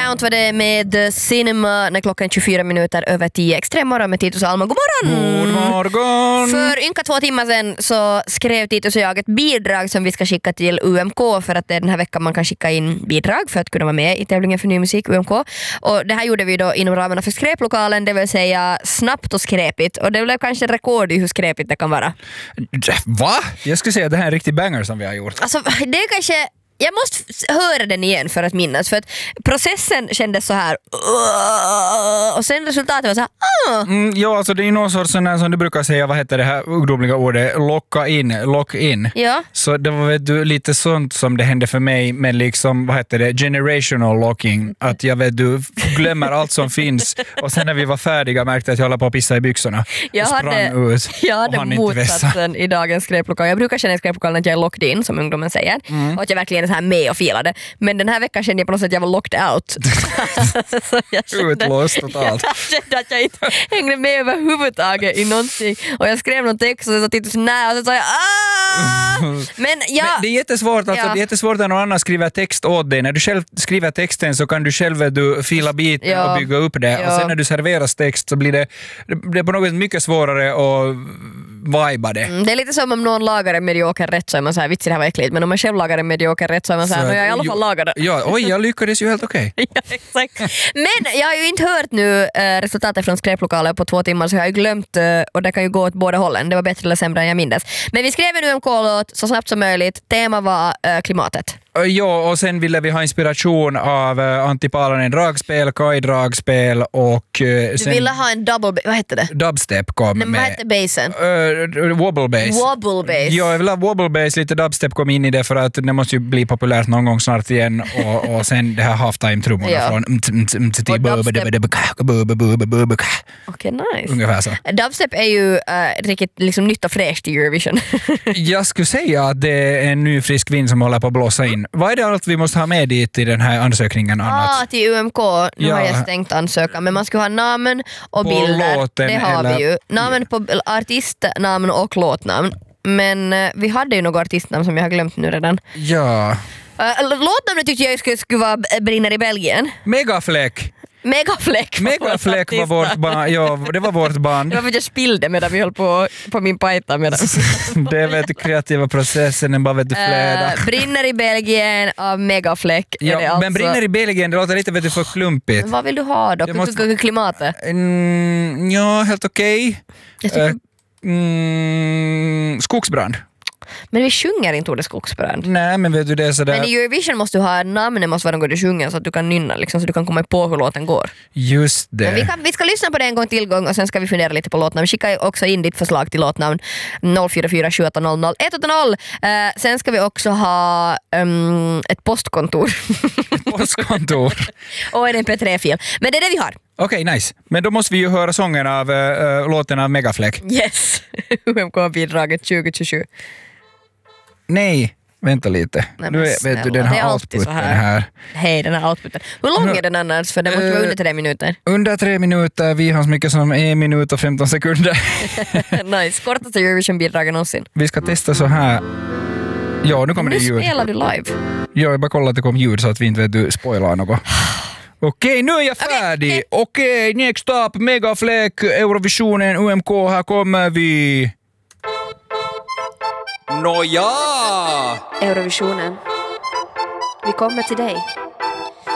Count var det med Cinema när klockan är 24 minuter över 10. Extrem morgon med Titus och Alma. God morgon! God morgon! För ynka 2 timmar sedan så skrev Titus och jag ett bidrag som vi ska skicka till UMK för att det är den här veckan man kan skicka in bidrag för att kunna vara med i tävlingen för ny musik UMK. Och det här gjorde vi då inom ramarna för skräplokalen, det vill säga snabbt och skräpigt. Och det blev kanske rekord i hur skräpigt det kan vara. Va? Jag skulle säga att det här är en riktig banger som vi har gjort. Alltså det är kanske... Jag måste höra den igen för att minnas. För att processen kändes så här. Och sen resultatet var så här. Ja, alltså det är någon sorts sån här, som du brukar säga, vad heter det här ungdomliga ordet? Lock in. Ja. Så det var lite sånt som det hände för mig med liksom, vad heter det? Generational locking. Att jag glömmer allt som finns. Och sen när vi var färdiga märkte att jag håller på att pissa i byxorna. Jag hade motsatsen i dagens skräplokal. Jag brukar känna i skräplokalen att jag är locked in, som ungdomen säger. Och att jag verkligen så här med och filade. Men den här veckan kände jag på något sätt att jag var locked out. Utlåst totalt. Jag kände att jag inte hängde med överhuvudtaget i någonting. Och jag skrev någon text och så tittade så nära och så sa jag Men det är jättesvårt, alltså, det är jättesvårt att någon annan skriver text åt dig. När du själv skriver texten så kan du själv fila biten och bygga upp det. Och sen när du serveras text så blir det på något sätt mycket svårare att viba det. Det är lite som om någon lagar en medioker rätt så är man så här, vitsi det här var äckligt. Men om man själv lagar en medioker rätt så är man så här, jag i alla fall lagar det. Ja, jag lyckades ju helt okej. Ja, exakt. Men jag har ju inte hört nu resultatet från skräplokalen på 2 timmar så jag har ju glömt och det kan ju gå åt båda hållen. Det var bättre eller sämre än jag mindes. Men vi skrev en UMK-låt så snabbt som möjligt. Tema var klimatet. Ja, och sen ville vi ha inspiration av Antti Palanen dragspel, Kai dragspel och... Du ville ha en vad hette det? Dubstep kom med. Vad hette basen? Wobble bass. Wobble bass. Ja, jag vill ha wobble bass, lite dubstep kom in i det för att det måste ju bli populärt någon gång snart igen och sen det här halftime-trummorna från Okej, nice. Ungefär så. Dubstep är ju riktigt liksom nytt och fräscht i Eurovision. Jag skulle säga att det är en ny frisk vind som håller på att blåsa in. Vad är det allt vi måste ha med dit i den här ansökningen annat? Till UMK. Nu har jag stängt ansökan. Men man ska ha namn och på bilder. Låten, det har vi ju. Namn på artistnamn och låtnamn. Men vi hade ju något artistnamn som jag har glömt nu redan. Ja. Låtnamnet tyckte jag skulle vara Brinner i Belgien. Megafläck var vårt band. Ja, det var vårt band. Det var för att jag spillde medan vi höll på min pajta. Det är kreativa processen, den bara flöda. Brinner i Belgien av Megafläck. Ja, alltså... men Brinner i Belgien, det låter lite för klumpigt. Men vad vill du ha då? Klimatet? Ja, helt okej. Skogsbrand. Men vi sjunger inte ordet skogsbrand. Nej, men vet du det sådär. Men i Eurovision måste du ha namnet, måste vara något du sjunger så att du kan nynna liksom, så du kan komma på hur låten går. Just det. Men vi ska lyssna på det en gång till och sen ska vi fundera lite på låtnamn. Skicka också in ditt förslag till låtnamn 044 700 180. Sen ska vi också ha ett postkontor. Postkontor. Och en MP3-fil. Men det är det vi har. Okej, nice. Men då måste vi ju höra sången av låten av Megafläck. Yes. UMK-bidraget 2027. Nej, vänta lite. Nej, nu vet du den här outputen här. Hej, den här outputen. Hur lång är den annars? För den måste vara under 3 minuter. Under 3 minuter, vi har så mycket som 1 minut och 15 sekunder. Nice, kortaste Eurovision-bidragen någonsin. Vi ska testa så här. Ja, nu kommer det ljud. Nu spelar du live. Ja, jag bara kollar att det kom ljud så att vi inte spoilar något. Okej, nu är jag färdig. Okej, next up, Megafläck, Eurovisionen, UMK, här kommer vi. Nåja! Eurovisionen. Vi kommer till dig.